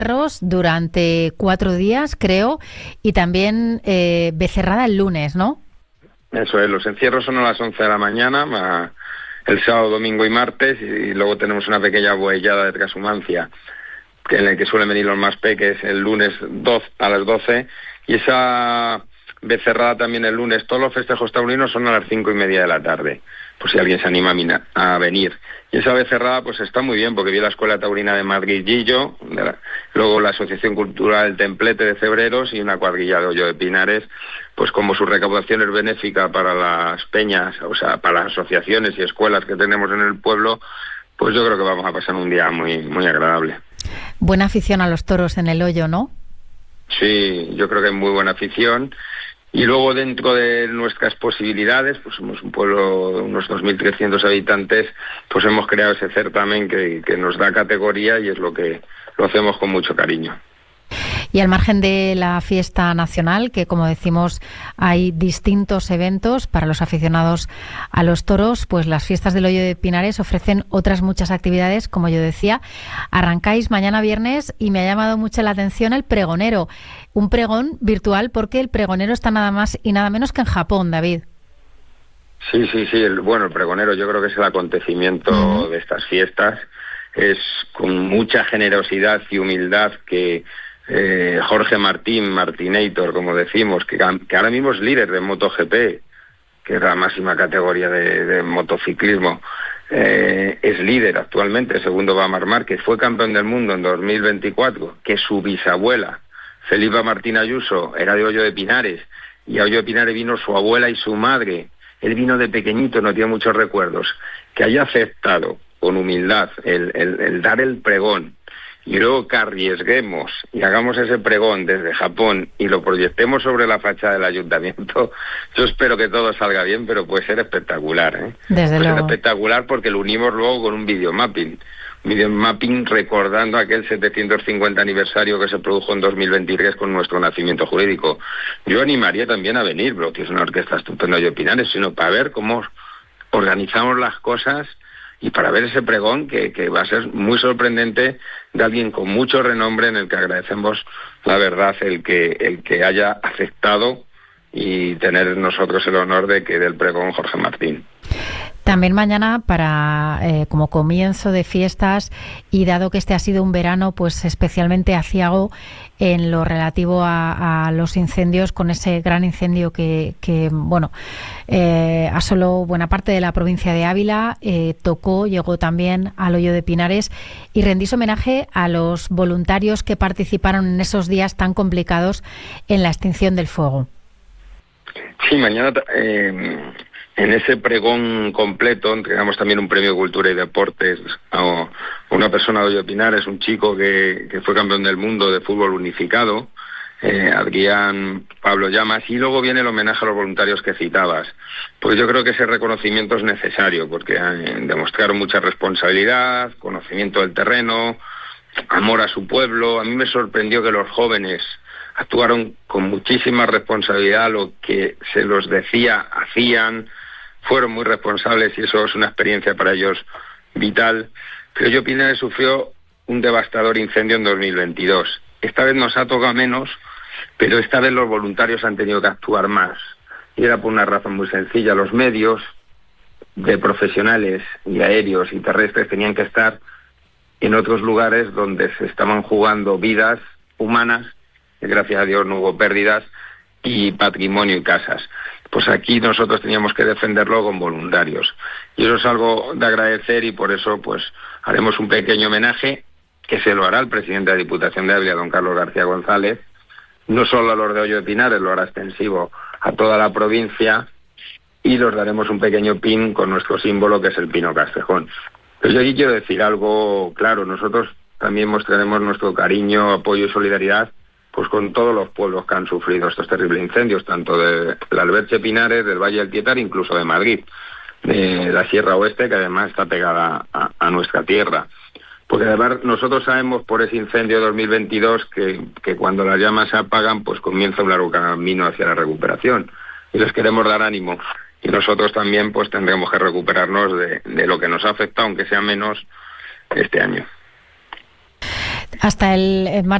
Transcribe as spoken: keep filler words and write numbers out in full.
encierros durante cuatro días, creo, y también eh, Becerrada el lunes, ¿no? Eso es, los encierros son a las once de la mañana, ma, el sábado, domingo y martes, y luego tenemos una pequeña boellada de transhumancia, que en la que suelen venir los más peques el lunes doce, a las doce, y esa becerrada también el lunes. Todos los festejos taurinos son a las cinco y media de la tarde, por si alguien se anima a, mina, a venir. Y esa becerrada pues está muy bien, porque vi la Escuela Taurina de Madrid Gillo, de la, luego la Asociación Cultural El Templete de Cebreros y una cuadrilla de Hoyo de Pinares, pues como su recaudación es benéfica para las peñas, o sea, para las asociaciones y escuelas que tenemos en el pueblo, pues yo creo que vamos a pasar un día muy, muy agradable. Buena afición a los toros en el Hoyo, ¿no? Sí, yo creo que hay muy buena afición. Y luego, dentro de nuestras posibilidades, pues somos un pueblo de unos dos mil trescientos habitantes, pues hemos creado ese certamen que, que nos da categoría y es lo que lo hacemos con mucho cariño. Y al margen de la fiesta nacional, que como decimos hay distintos eventos para los aficionados a los toros, pues las fiestas del Hoyo de Pinares ofrecen otras muchas actividades, como yo decía. Arrancáis mañana viernes y me ha llamado mucho la atención el pregonero, un pregón virtual porque el pregonero está nada más y nada menos que en Japón, David. Sí, sí, sí, el, bueno, el pregonero yo creo que es el acontecimiento uh-huh. de estas fiestas, es con mucha generosidad y humildad que Eh, Jorge Martín, Martinator, como decimos, que, que ahora mismo es líder de MotoGP, que es la máxima categoría de, de motociclismo, eh, es líder actualmente, segundo va Marc Márquez, fue campeón del mundo en dos mil veinticuatro, que su bisabuela, Felipa Martín Ayuso, era de Hoyo de Pinares, y a Hoyo de Pinares vino su abuela y su madre, él vino de pequeñito, no tiene muchos recuerdos, que haya aceptado con humildad el, el, el dar el pregón, y luego que arriesguemos y hagamos ese pregón desde Japón y lo proyectemos sobre la fachada del ayuntamiento, yo espero que todo salga bien, pero puede ser espectacular, ¿eh? Desde puede luego. ser espectacular porque lo unimos luego con un videomapping, un videomapping recordando aquel setecientos cincuenta aniversario que se produjo en dos mil veintitrés con nuestro nacimiento jurídico. Yo animaría también a venir, bro, que es una orquesta estupenda de Pinares, sino para ver cómo organizamos las cosas y para ver ese pregón que, que va a ser muy sorprendente de alguien con mucho renombre, en el que agradecemos la verdad el que el que haya aceptado y tener nosotros el honor de que del pregón Jorge Martín. También mañana, para eh, como comienzo de fiestas, y dado que este ha sido un verano pues especialmente aciago en lo relativo a, a los incendios, con ese gran incendio que, que bueno, eh, asoló buena parte de la provincia de Ávila, eh, tocó, llegó también al Hoyo de Pinares, y rendís homenaje a los voluntarios que participaron en esos días tan complicados en la extinción del fuego. Sí, mañana eh, en ese pregón completo entregamos también un premio de Cultura y Deportes a una persona de Hoyo de Pinares, un chico que, que fue campeón del mundo de fútbol unificado, eh, Adrián Pablo Llamas, y luego viene el homenaje a los voluntarios que citabas. Pues yo creo que ese reconocimiento es necesario, porque eh, demostraron mucha responsabilidad, conocimiento del terreno, amor a su pueblo. A mí me sorprendió que los jóvenes actuaron con muchísima responsabilidad, lo que se los decía, hacían, fueron muy responsables y eso es una experiencia para ellos vital. Pero Hoyo de Pinares sufrió un devastador incendio en dos mil veintidós. Esta vez nos ha tocado menos, pero esta vez los voluntarios han tenido que actuar más. Y era por una razón muy sencilla. Los medios de profesionales y aéreos y terrestres tenían que estar en otros lugares donde se estaban jugando vidas humanas, que gracias a Dios no hubo pérdidas, y patrimonio y casas. Pues aquí nosotros teníamos que defenderlo con voluntarios. Y eso es algo de agradecer y por eso pues haremos un pequeño homenaje que se lo hará el presidente de la Diputación de Ávila, don Carlos García González, no solo a los de Hoyo de Pinares, lo hará extensivo a toda la provincia, y los daremos un pequeño pin con nuestro símbolo, que es el Pino Castejón. Pero yo aquí quiero decir algo claro, nosotros también mostraremos nuestro cariño, apoyo y solidaridad pues con todos los pueblos que han sufrido estos terribles incendios, tanto de la Alberche Pinares, del Valle del Tietar, incluso de Madrid, de la Sierra Oeste, que además está pegada a, a nuestra tierra. Porque además nosotros sabemos por ese incendio de dos mil veintidós que, que cuando las llamas se apagan, pues comienza un largo camino hacia la recuperación. Y les queremos dar ánimo. Y nosotros también pues tendremos que recuperarnos de, de lo que nos ha afectado, aunque sea menos, este año. Hasta el, el martes